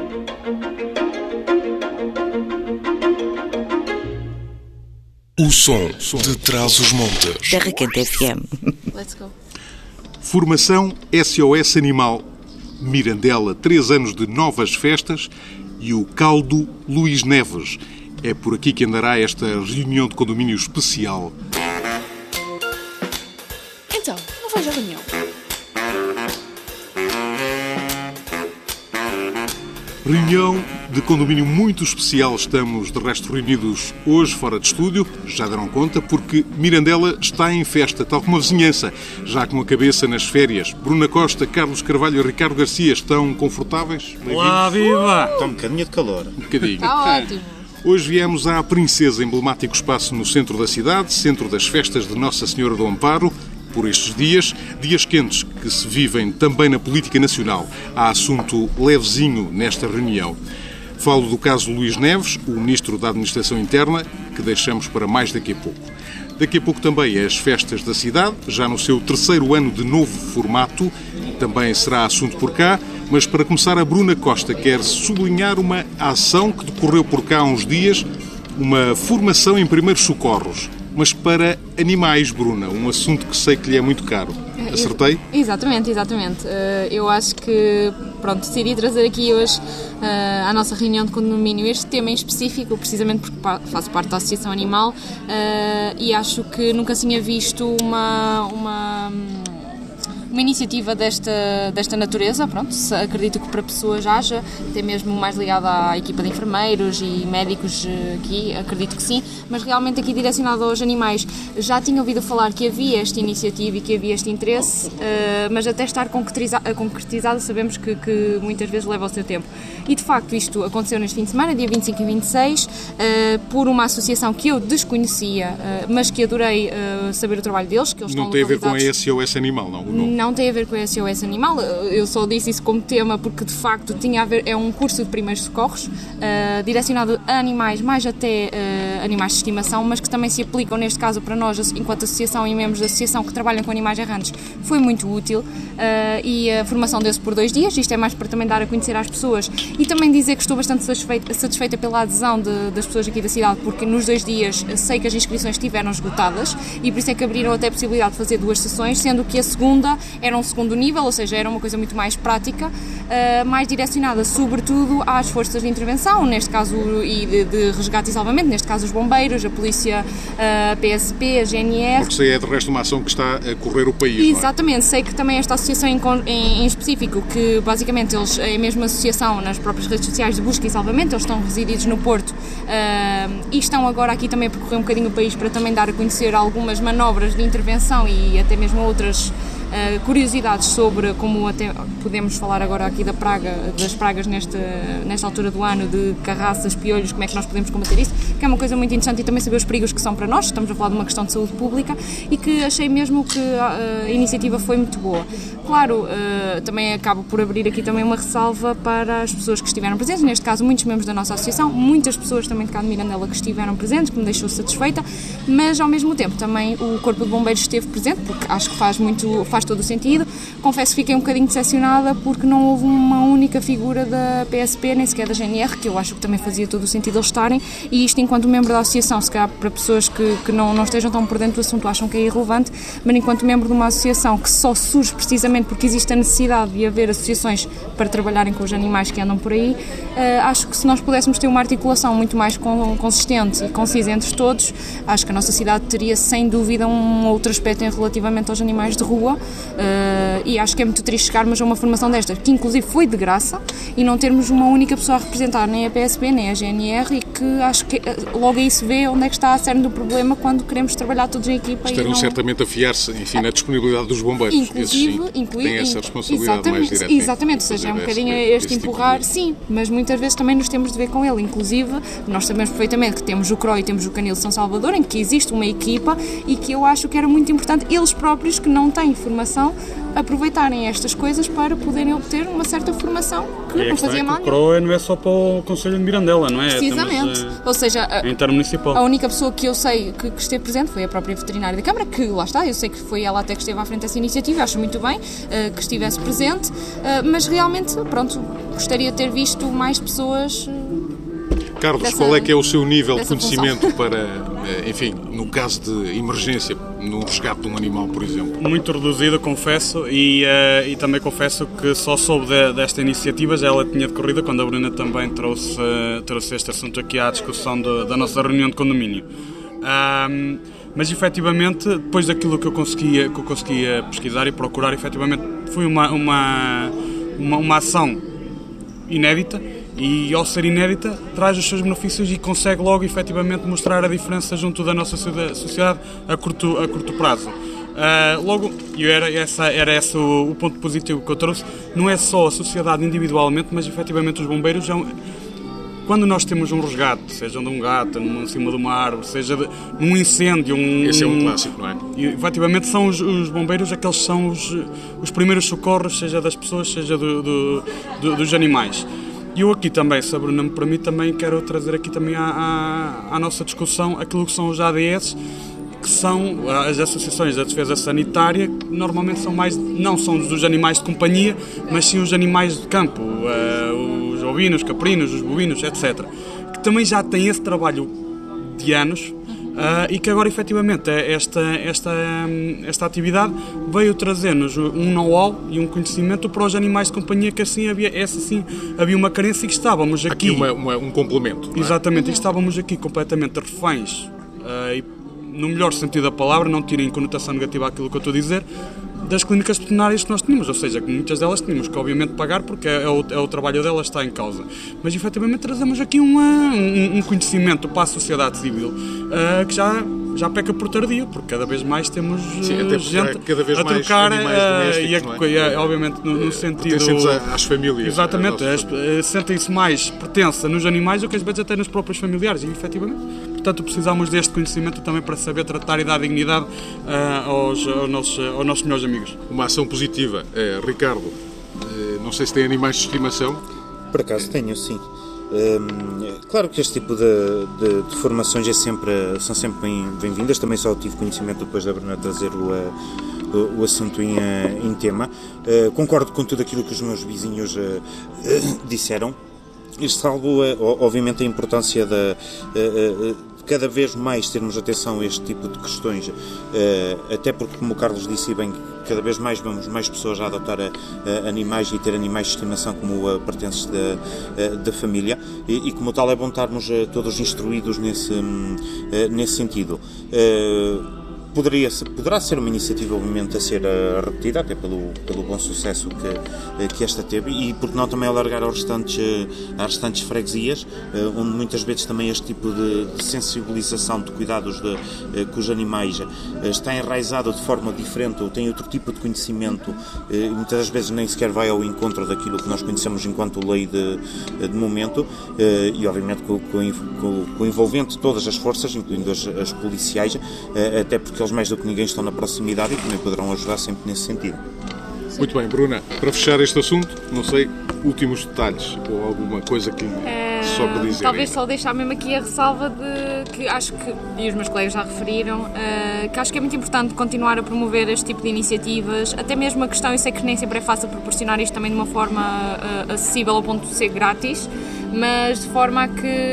O som de Trás-os-Montes. Terra Quente FM. Let's go. Formação SOS Animal. Mirandela, 3 anos de novas festas e o caldo Luís Neves. É por aqui que andará esta reunião de condomínio especial. Então, não vais à reunião? Reunião de condomínio muito especial. Estamos, de resto, reunidos hoje fora de estúdio. Já deram conta, porque Mirandela está em festa, tal como a vizinhança, já com a cabeça nas férias. Bruna Costa, Carlos Carvalho e Ricardo Garcia estão confortáveis? Olá, viva! Está um bocadinho de calor. Um bocadinho. Está ótimo. Hoje viemos à Princesa, emblemático espaço no centro da cidade, centro das festas de Nossa Senhora do Amparo. Por estes dias quentes que se vivem também na política nacional. Há assunto levezinho nesta reunião. Falo do caso Luís Neves, o Ministro da Administração Interna, que deixamos para mais daqui a pouco. Daqui a pouco também as festas da cidade, já no seu 3º ano de novo formato. Também será assunto por cá, mas para começar a Bruna Costa quer sublinhar uma ação que decorreu por cá há uns dias, uma formação em primeiros socorros, mas para animais, Bruna, um assunto que sei que lhe é muito caro. Acertei? Exatamente. Eu acho que, decidi trazer aqui hoje à nossa reunião de condomínio este tema em específico, precisamente porque faço parte da Associação Animal e acho que nunca tinha visto uma iniciativa desta natureza. Acredito que para pessoas haja, até mesmo mais ligada à equipa de enfermeiros e médicos aqui, acredito que sim, mas realmente aqui direcionado aos animais. Já tinha ouvido falar que havia esta iniciativa e que havia este interesse, mas até estar concretizado sabemos que muitas vezes leva o seu tempo. E de facto isto aconteceu neste fim de semana, dia 25 e 26, por uma associação que eu desconhecia, mas que adorei saber o trabalho deles, que eles não tem a ver com a SOS Animal, não? Não tem a ver com a SOS Animal, eu só disse isso como tema porque de facto tinha a ver, é um curso de primeiros socorros direcionado a animais, mais até animais de estimação, mas que também se aplicam neste caso para nós enquanto associação e membros da associação que trabalham com animais errantes. Foi muito útil e a formação deu-se por 2 dias, isto é mais para também dar a conhecer às pessoas e também dizer que estou bastante satisfeita pela adesão das pessoas aqui da cidade, porque nos 2 dias sei que as inscrições estiveram esgotadas e por isso é que abriram até a possibilidade de fazer 2 sessões, sendo que a segunda era um segundo nível, ou seja, era uma coisa muito mais prática, mais direcionada sobretudo às forças de intervenção, neste caso, e de resgate e salvamento, neste caso os bombeiros, a polícia, a PSP, a GNR. Porque sei, é de resto uma ação que está a correr o país. Exatamente, sei que também esta associação em específico, que basicamente eles é a mesma associação nas próprias redes sociais de busca e salvamento, eles estão resididos no Porto e estão agora aqui também a percorrer um bocadinho o país para também dar a conhecer algumas manobras de intervenção e até mesmo outras curiosidades sobre, como até podemos falar agora aqui das pragas nesta altura do ano, de carraças, piolhos, como é que nós podemos combater isso, que é uma coisa muito interessante, e também saber os perigos que são para nós. Estamos a falar de uma questão de saúde pública e que achei mesmo que a iniciativa foi muito boa. Claro, também acabo por abrir aqui também uma ressalva para as pessoas que estiveram presentes, neste caso muitos membros da nossa associação, muitas pessoas também de cá de Mirandela que estiveram presentes, que me deixou satisfeita, mas ao mesmo tempo também o Corpo de Bombeiros esteve presente, porque acho que faz todo o sentido. Confesso que fiquei um bocadinho decepcionada porque não houve uma única figura da PSP, nem sequer da GNR, que eu acho que também fazia todo o sentido eles estarem, e isto enquanto membro da associação, se calhar para pessoas que não estejam tão por dentro do assunto acham que é irrelevante, mas enquanto membro de uma associação que só surge precisamente porque existe a necessidade de haver associações para trabalharem com os animais que andam por aí, acho que se nós pudéssemos ter uma articulação muito mais consistente e concisa entre todos, acho que a nossa cidade teria sem dúvida um outro aspecto relativamente aos animais de rua, e acho que é muito triste chegarmos a uma formação desta, que inclusive foi de graça, e não termos uma única pessoa a representar nem a PSP nem a GNR, e que acho que logo aí se vê onde é que está a cerne do problema quando queremos trabalhar todos em equipa. Estarão certamente a fiar-se, enfim, na disponibilidade dos bombeiros. Inclusive, têm essa responsabilidade mais direta. Exatamente, ou seja, é um bocadinho este empurrar, sim, mas muitas vezes também nos temos de ver com ele. Inclusive, nós sabemos perfeitamente que temos o CRO e temos o Canil de São Salvador, em que existe uma equipa, e que eu acho que era muito importante eles próprios, que não têm formação, aproveitarem estas coisas para poderem obter uma certa formação que não fazia mal. O CRO não é só para o Conselho de Mirandela, não é? Precisamente. Ou seja, intermunicipal. A única pessoa que eu sei que esteve presente foi a própria veterinária da Câmara, que lá está, eu sei que foi ela até que esteve à frente dessa iniciativa, acho muito bem que estivesse presente, mas realmente, gostaria de ter visto mais pessoas. Carlos, qual é que é o seu nível de conhecimento para, enfim, no caso de emergência, no resgate de um animal, por exemplo? Muito reduzido, confesso, e também confesso que só soube desta iniciativa, já ela tinha decorrido quando a Bruna também trouxe este assunto aqui à discussão da nossa reunião de condomínio. Mas efetivamente, depois daquilo que eu conseguia pesquisar e procurar, efetivamente foi uma ação inédita, e ao ser inédita traz os seus benefícios e consegue logo efetivamente mostrar a diferença junto da nossa sociedade a curto prazo. Era esse o ponto positivo que eu trouxe. Não é só a sociedade individualmente, mas efetivamente os bombeiros quando nós temos um resgate, seja de um gato, em cima de uma árvore, seja num incêndio... Esse é um clássico, não é? E, efetivamente são os bombeiros, aqueles são os primeiros socorros, seja das pessoas, seja dos animais. E eu aqui também, se a Bruna me permite, também quero trazer aqui também à nossa discussão aquilo que são os ADS, que são as associações da defesa sanitária, que normalmente não são dos animais de companhia, mas sim os animais de campo, os ovinos, caprinos, os bovinos, etc. Que também já têm esse trabalho de anos. E que agora, efetivamente, esta atividade veio trazer-nos um know-how e um conhecimento para os animais de companhia, que assim havia uma carência e que estávamos aqui... um complemento. Exatamente, e estávamos aqui completamente reféns, e, no melhor sentido da palavra, não tirem conotação negativa àquilo que eu estou a dizer, das clínicas veterinárias que nós tínhamos, ou seja, que muitas delas tínhamos que obviamente pagar porque é o trabalho delas está em causa. Mas efetivamente trazemos aqui um conhecimento para a sociedade civil que já peca por tardio, porque cada vez mais temos gente cada vez a mais trocar e obviamente no sentido... Pertencentes às famílias. Exatamente, sentem-se mais pertença nos animais do que às vezes até nos próprios familiares, e efetivamente, portanto, precisamos deste conhecimento também para saber tratar e dar dignidade aos nossos melhores amigos. Uma ação positiva. Ricardo, não sei se tem animais de estimação. Por acaso tenho, sim. Claro que este tipo de formações são sempre bem-vindas. Também só tive conhecimento depois da Bruna trazer o assunto em tema. Concordo com tudo aquilo que os meus vizinhos disseram. Isto salvo, obviamente, a importância de cada vez mais termos atenção a este tipo de questões, até porque, como o Carlos disse bem, cada vez mais vemos mais pessoas a adotar animais e ter animais de estimação como pertences da família, e como tal é bom estarmos todos instruídos nesse sentido. Poderá ser uma iniciativa, obviamente, a ser repetida, até pelo bom sucesso que esta teve, e porque não também alargar às restantes freguesias, onde muitas vezes também este tipo de sensibilização, de cuidados com os animais está enraizado de forma diferente, ou tem outro tipo de conhecimento, e muitas das vezes nem sequer vai ao encontro daquilo que nós conhecemos enquanto lei de momento, e obviamente com o envolvente de todas as forças, incluindo as policiais, até porque eles mais do que ninguém estão na proximidade e também poderão ajudar sempre nesse sentido. Muito bem, Bruna, para fechar este assunto, não sei, últimos detalhes ou alguma coisa que sobre dizer. Talvez só deixar mesmo aqui a ressalva de que acho que, e os meus colegas já referiram, que acho que é muito importante continuar a promover este tipo de iniciativas, até mesmo a questão, eu sei que nem sempre é fácil proporcionar isto também de uma forma acessível ao ponto de ser grátis, mas de forma a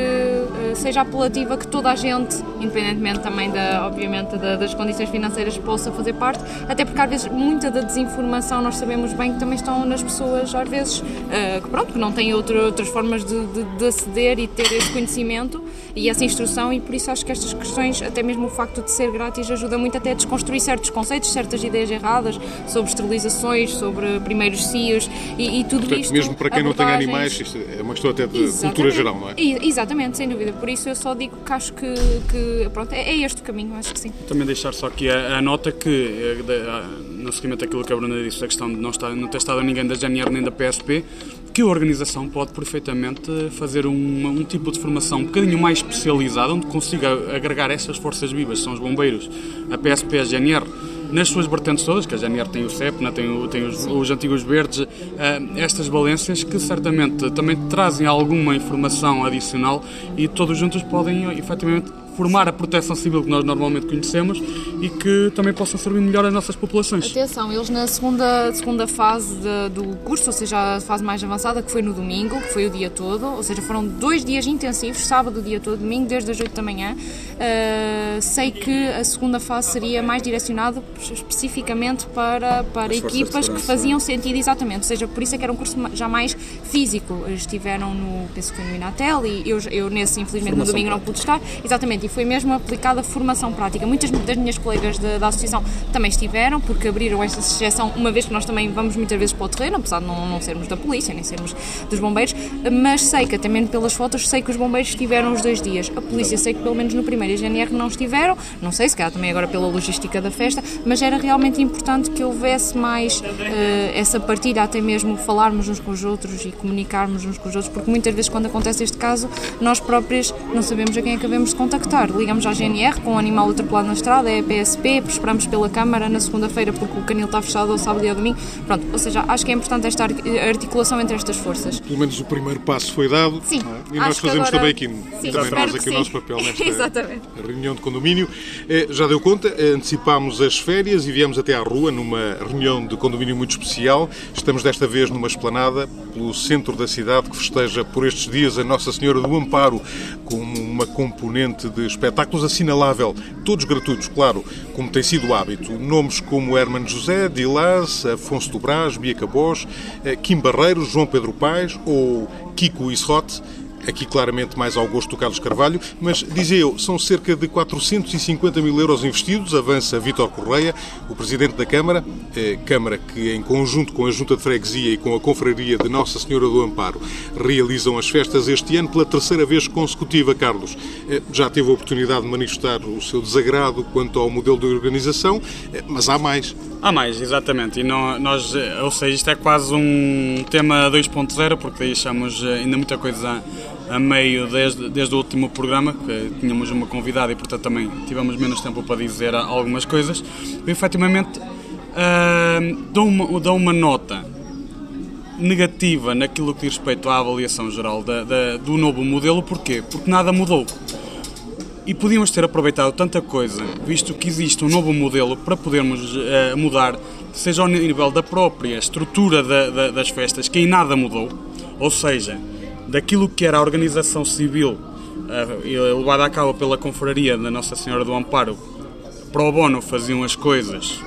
que seja apelativa, que toda a gente, independentemente também obviamente das condições financeiras, possa fazer parte, até porque às vezes muita da desinformação nós sabemos bem que também estão nas pessoas, às vezes, que não têm outras formas de aceder e ter esse conhecimento e essa instrução, e por isso acho que estas questões, até mesmo o facto de ser grátis, ajuda muito até a desconstruir certos conceitos, certas ideias erradas sobre esterilizações, sobre primeiros cios e tudo. Portanto, isto. Mesmo para quem não tem animais, isto é uma questão até de cultura geral, não é? Exatamente, sem dúvida. Por isso eu só digo que acho que pronto, é este o caminho, acho que sim. Também deixar só aqui a nota que, no seguimento daquilo que a Bruna disse, a questão de não ter estado a ninguém da GNR nem da PSP, que a organização pode perfeitamente fazer um tipo de formação um bocadinho mais especializada, onde consiga agregar essas forças vivas, são os bombeiros, a PSP, a GNR, nas suas vertentes todas, que a GNR tem o CEPNA, tem os antigos verdes, estas valências que certamente também trazem alguma informação adicional e todos juntos podem efetivamente formar a proteção civil que nós normalmente conhecemos e que também possam servir melhor às nossas populações. Atenção, eles na segunda fase do curso, ou seja, a fase mais avançada, que foi no domingo, que foi o dia todo, ou seja, foram 2 dias intensivos, sábado o dia todo, domingo desde as 8 da manhã. Sei que a segunda fase seria mais direcionado especificamente para equipas que faziam sentido, exatamente, ou seja, por isso é que era um curso já mais físico. Estiveram penso que foi no Inatel, e eu nesse, infelizmente, formação no domingo não pude estar, exatamente, e foi mesmo aplicada a formação prática. Muitas das minhas colegas da associação também estiveram, porque abriram esta exceção, uma vez que nós também vamos muitas vezes para o terreno, apesar de não sermos da polícia, nem sermos dos bombeiros, mas sei que, até mesmo pelas fotos, sei que os bombeiros estiveram os 2 dias. A polícia sei que pelo menos no primeiro, a GNR não estiveram, não sei, se calhar também agora pela logística da festa, mas era realmente importante que houvesse mais essa partilha, até mesmo falarmos uns com os outros e comunicarmos uns com os outros, porque muitas vezes quando acontece este caso, nós próprios não sabemos a quem é que devemos de contactar. Ligamos à GNR com um animal atropelado na estrada, é a PSP, esperamos pela Câmara na segunda-feira porque o canil está fechado ao sábado e ao domingo. Pronto, ou seja, acho que é importante esta articulação entre estas forças. Pelo menos o primeiro passo foi dado. Sim. E nós fazemos agora... também aqui, sim, também nós aqui o nosso papel nesta exatamente. Reunião de condomínio. Já deu conta, antecipámos as férias e viemos até à rua numa reunião de condomínio muito especial. Estamos desta vez numa esplanada pelo centro da cidade que festeja por estes dias a Nossa Senhora do Amparo como uma componente de espetáculos assinalável, todos gratuitos, claro, como tem sido o hábito. Nomes como Hermano José, Dilás, Afonso do Brás, Bia Cabós, Kim Barreiros, João Pedro Paes ou Kiko Isrote, aqui claramente mais ao gosto do Carlos Carvalho, mas, dizia eu, são cerca de 450 mil euros investidos, avança Vítor Correia, o Presidente da Câmara, Câmara que, em conjunto com a Junta de Freguesia e com a Confraria de Nossa Senhora do Amparo, realizam as festas este ano pela terceira vez consecutiva. Carlos, já teve a oportunidade de manifestar o seu desagrado quanto ao modelo de organização, mas há mais. Há mais, exatamente. E ou seja, isto é quase um tema 2.0, porque deixamos ainda muita coisa a meio desde o último programa, que tínhamos uma convidada e, portanto, também tivemos menos tempo para dizer algumas coisas. Eu, efetivamente, dou uma nota negativa naquilo que diz respeito à avaliação geral do novo modelo. Porquê? Porque nada mudou. E podíamos ter aproveitado tanta coisa, visto que existe um novo modelo, para podermos mudar, seja ao nível da própria estrutura das festas, que em nada mudou, ou seja, daquilo que era a organização civil levada a cabo pela Confraria da Nossa Senhora do Amparo, pro bono faziam as coisas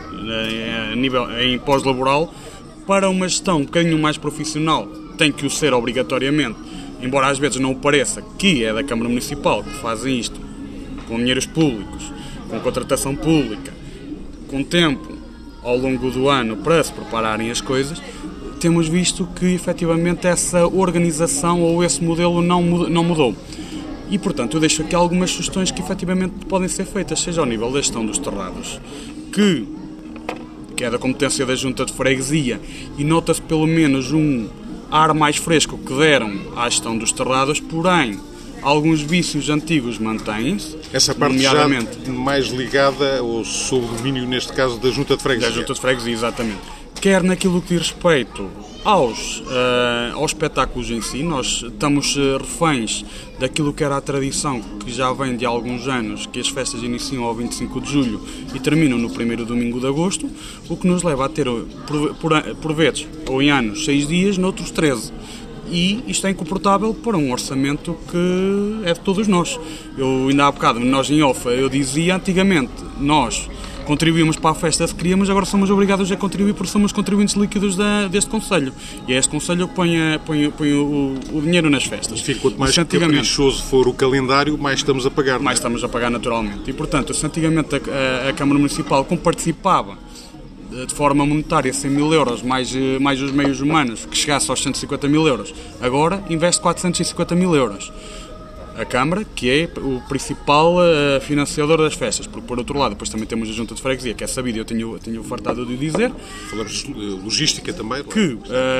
em pós-laboral, para uma gestão um bocadinho mais profissional, tem que o ser obrigatoriamente, embora às vezes não o pareça, que é da Câmara Municipal que fazem isto, com dinheiros públicos, com contratação pública, com tempo ao longo do ano para se prepararem as coisas, temos visto que efetivamente essa organização ou esse modelo não mudou. E, portanto, eu deixo aqui algumas sugestões que efetivamente podem ser feitas, seja ao nível da gestão dos terrados, que é da competência da Junta de Freguesia, e nota-se pelo menos um ar mais fresco que deram à gestão dos terrados, porém alguns vícios antigos mantêm-se. Essa parte nomeadamente, já mais ligada ao sob domínio, neste caso, da Junta de Freguesia. Da Junta de Freguesia, exatamente. Quer naquilo que diz respeito aos espetáculos em si, nós estamos reféns daquilo que era a tradição que já vem de alguns anos, que as festas iniciam ao 25 de julho e terminam no primeiro domingo de agosto, o que nos leva a ter, por vezes, ou em anos, 6 dias, noutros 13. E isto é incomportável para um orçamento que é de todos nós. Eu ainda há bocado, nós em off, eu dizia, antigamente, nós contribuímos para a festa se queríamos, agora somos obrigados a contribuir porque somos contribuintes líquidos deste Conselho. E é este Conselho que põe o dinheiro nas festas. Enfim, quanto mais caprichoso for o calendário, mais estamos a pagar. Mais estamos a pagar naturalmente. E, portanto, se antigamente a Câmara Municipal, como participava de forma monetária 100 mil euros, mais os meios humanos, que chegasse aos 150 mil euros, agora investe 450 mil euros. A Câmara, que é o principal financiador das festas, porque, por outro lado, depois também temos a Junta de Freguesia, que é sabido, eu tenho fartado de dizer. Falamos de logística também. Que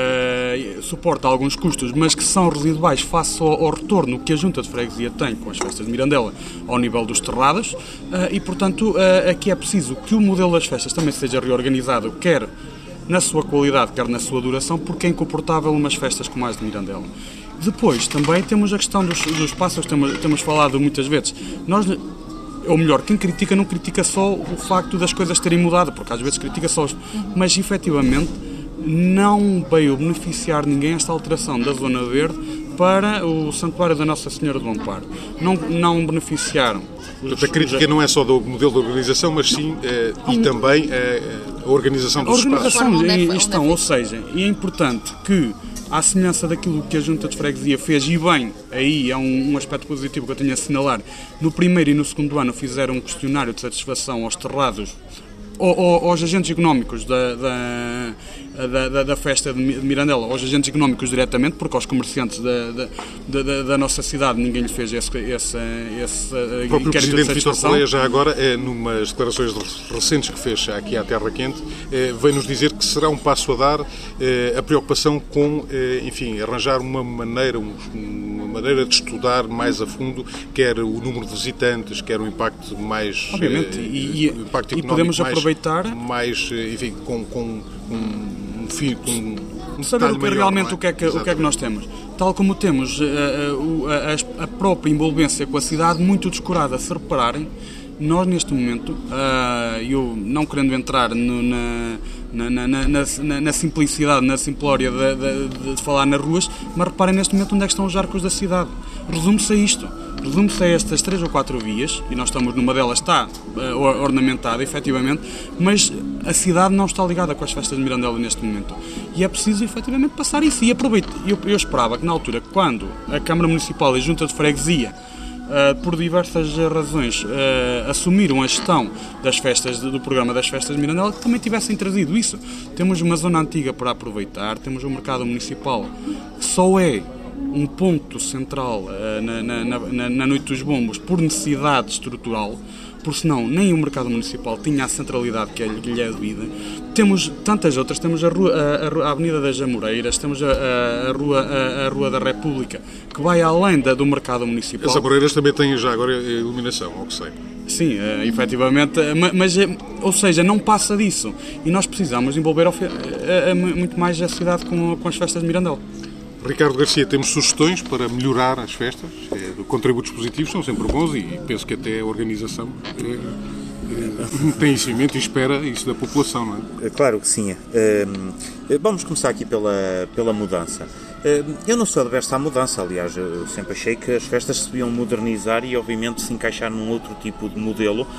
suporta alguns custos, mas que são residuais face ao retorno que a Junta de Freguesia tem com as festas de Mirandela ao nível dos terrados, e, portanto, aqui é preciso que o modelo das festas também seja reorganizado, quer na sua qualidade, quer na sua duração, porque é incomportável umas festas como as de Mirandela. Depois, também temos a questão dos espaços, temos falado muitas vezes. Ou melhor, quem critica não critica só o facto das coisas terem mudado, porque às vezes critica só mas, efetivamente, não veio beneficiar ninguém esta alteração da Zona Verde para o Santuário da Nossa Senhora do Amparo. Não beneficiaram. A crítica não é só do modelo de organização, mas sim e também a organização dos espaços. Ou seja, e é importante que, à semelhança daquilo que a Junta de Freguesia fez, e bem, aí é um aspecto positivo que eu tenho a assinalar, no primeiro e no segundo ano fizeram um questionário de satisfação aos terrados, aos agentes económicos da festa de Mirandela, aos agentes económicos diretamente, porque aos comerciantes da nossa cidade ninguém lhe fez esse o próprio Presidente Vítor Correia, já agora, numas declarações recentes que fez aqui à Terra Quente, veio-nos dizer que será um passo a dar a preocupação com, enfim, arranjar uma maneira de estudar mais a fundo, quer o número de visitantes, quer o impacto mais... Obviamente, impacto e podemos aproveitar... Mais, enfim, com saber realmente o que é que nós temos. Tal como temos a própria envolvência com a cidade muito descurada. Se repararem, nós neste momento, eu não querendo entrar na simplicidade, na simplória de falar nas ruas, mas reparem neste momento onde é que estão os arcos da cidade. Resume-se a isto. resume-se a estas 3 ou 4 vias, e nós estamos numa delas, está ornamentada, efetivamente, mas a cidade não está ligada com as festas de Mirandela neste momento. E é preciso, efetivamente, passar isso. E aproveito, eu esperava que, na altura, quando a Câmara Municipal e a Junta de Freguesia, por diversas razões, assumiram a gestão das festas, do programa das festas de Mirandela, que também tivessem trazido isso. Temos uma zona antiga para aproveitar, temos um mercado municipal que só é um ponto central na Noite dos Bombos por necessidade estrutural, porque senão nem o mercado municipal tinha a centralidade que lhe é devida. Temos tantas outras, temos a Avenida das Amoreiras, temos a Rua da República, que vai além do mercado municipal. As Amoreiras também têm já agora iluminação, ao que sei. Sim, efetivamente, mas, ou seja, não passa disso. E nós precisamos envolver muito mais a cidade com as festas de Mirandela. Ricardo Garcia, temos sugestões para melhorar as festas? Contributos positivos são sempre bons e penso que até a organização tem isso em mente e espera isso da população, não é? Claro que sim. Vamos começar aqui pela mudança. Eu não sou adverso à mudança, aliás, eu sempre achei que as festas se deviam modernizar e, obviamente, se encaixar num outro tipo de modelo,